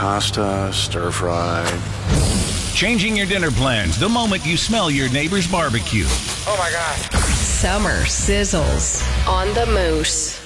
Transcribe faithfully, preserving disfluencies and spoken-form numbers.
pasta, stir fry. Changing your dinner plans the moment you smell your neighbor's barbecue. Oh my God. Summer sizzles on the Moose.